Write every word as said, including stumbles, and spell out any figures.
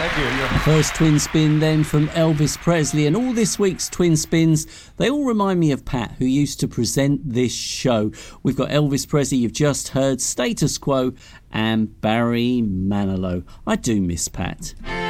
Thank you. Yeah. First twin spin then from Elvis Presley, and all this week's twin spins, they all remind me of Pat, who used to present this show. We've got Elvis Presley, you've just heard, Status Quo, and Barry Manilow. I do miss Pat.